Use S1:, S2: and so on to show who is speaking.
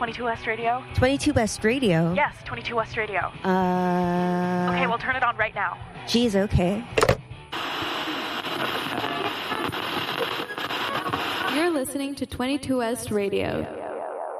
S1: 22 West Radio?
S2: 22 West Radio?
S1: Yes, 22 West Radio.
S2: Okay,
S1: we'll turn it on right now.
S2: Geez, okay.
S3: You're listening to 22 West Radio.